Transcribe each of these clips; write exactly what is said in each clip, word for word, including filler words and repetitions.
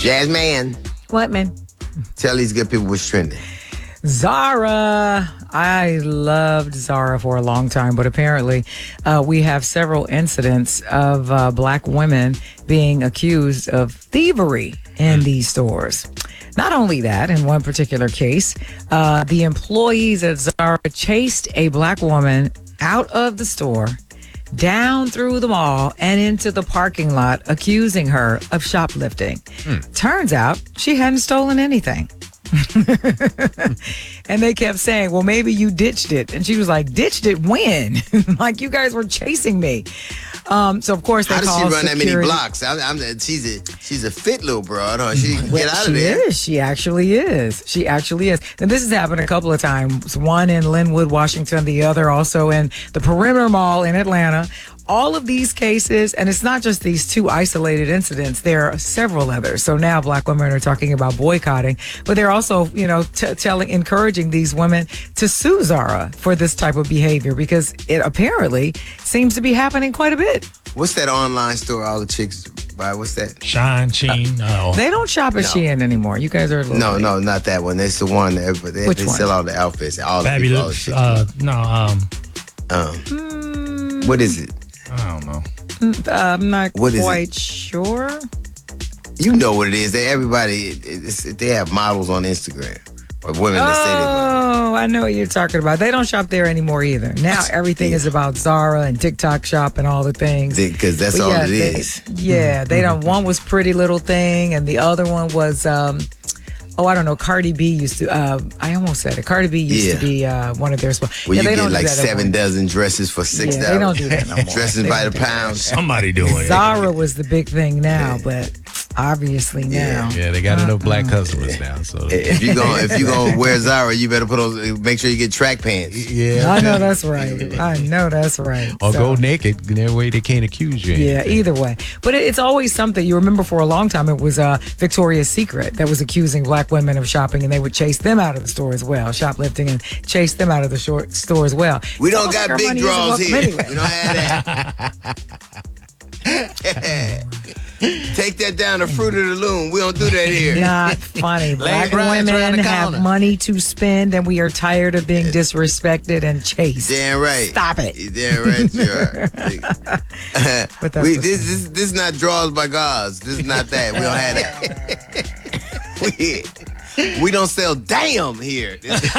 Jasmine. What, man? Tell these good people what's trending. Zara. I loved Zara for a long time, but apparently uh, we have several incidents of uh, black women being accused of thievery in these stores. Not only that, in one particular case, uh, the employees at Zara chased a black woman out of the store, down through the mall, and into the parking lot, accusing her of shoplifting. Hmm. Turns out she hadn't stolen anything. And they kept saying, well, maybe you ditched it. And she was like, ditched it when? Like, you guys were chasing me. Um, so, of course, they How does she called run security. that many blocks? I'm, I'm, she's, a, she's a fit little broad, huh? She can Well, get out she of there. is. She actually is. She actually is. And this has happened a couple of times. One in Linwood, Washington, the other also in the Perimeter Mall in Atlanta. All of these cases, and it's not just these two isolated incidents, there are several others. So now black women are talking about boycotting, but they're also, you know, t- telling, encouraging these women to sue Zara for this type of behavior because it apparently seems to be happening quite a bit. What's that online store all the chicks buy? What's that? Shine, Sheen. Uh, They don't shop at No. Shein anymore. You guys are a little No, late. no, not that one. It's the one that they, Which they one? sell all the outfits. All the people, all the Fabulous. chicks. Uh, no, um, um, what is it? I don't know. Uh, I'm not What is it? quite sure. You know what it is. They everybody it's, they have models on Instagram or women that say they Oh, I know what you're talking about. They don't shop there anymore either. Now everything Yeah. is about Zara and TikTok Shop and all the things. because that's But all yeah, it they- is. Yeah, they don't. One was Pretty Little Thing, and the other one was. Um, Oh, I don't know. Cardi B used to. Uh, I almost said it. Cardi B used Yeah. to be uh, one of their. Sp- Well, yeah, you they get don't do like that no seven more. dozen dresses for six Yeah, dollars. they don't do that no more. Dresses They by the don't do that. pound. Somebody doing it. Zara was the big thing now, but obviously now. Yeah, they got enough black customers now. So If you go, if you gonna wear Zara, you better put on. Make sure you get track pants. yeah, I know that's right. I know that's right. or So- go naked. That way they can't accuse you. of Yeah, anything. either way. But it, it's always something. You remember for a long time, it was uh, Victoria's Secret that was accusing black women of shopping, and they would chase them out of the store as well, shoplifting, and chase them out of the short store as well. We don't Almost got like our big money isn't draws welcome here. anyway. We don't have that. Take that down to Fruit of the Loom. We don't do that here. Not funny. Black rides around women the have counter. money to spend, and we are tired of being disrespected and chased. Damn right. Stop it. You damn right you are. But that's we, what's this, this, this is not draws by gods. This is not that. We don't have that. we, we don't sell damn here.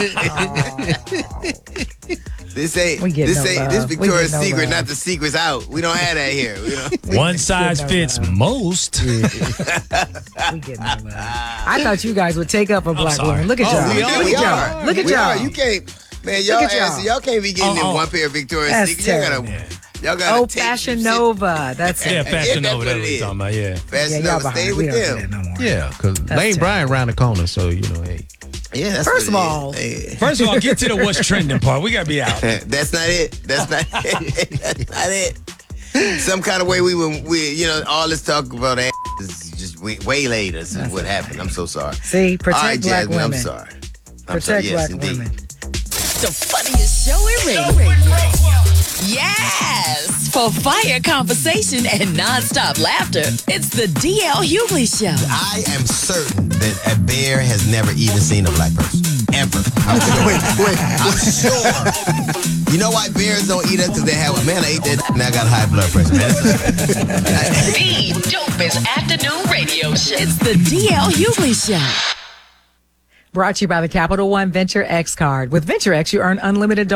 This ain't We get this no ain't this love. We Victoria's get no Secret, love. not the secrets out. We don't have that here. We don't, One size no fits love. most. We get no love. I thought you guys would take up for black sorry. women. Look at Oh, y'all. we are. Look We at are. y'all. Look at We y'all. are. You can't, man. Y'all, Look at y'all. ass- y'all can't be getting Oh, in oh. one pair of Victoria's That's Secret. Y'all gotta, terrible. y'all gotta. Oh, take Fashion some shit. Nova. That's Yeah, it. Fashion that's Nova. what That's it what you're is. talking about. Yeah. Fashion Yeah, y'all Nova, stay behind. We with don't do them. that no more. Yeah, because Lane terrible. Bryant around the corner, so you know, hey. Yeah, that's First what of it all- is. Hey. First of all, get to the what's trending part. We gotta be out. That's not it. That's not it. That's not it. Some kind of way we were, we, you know, all this talk about ass is just way, waylaid us is what happened. I'm so sorry. See, protect all right, black Jasmine, women. I'm sorry. I'm Protect sorry. Yes, black indeed. women. The funniest show in radio. Yes! For fire conversation and nonstop laughter, it's the D L Hughley Show. I am certain that a bear has never even seen a black person. Ever. I'm sure. Wait, wait. I'm sure. You know why bears don't eat us? Because they have, man, I ate that and I got high blood pressure, man. The dopest afternoon radio show. It's the D L Hughley Show. Brought to you by the Capital One Venture X card. With Venture X, you earn unlimited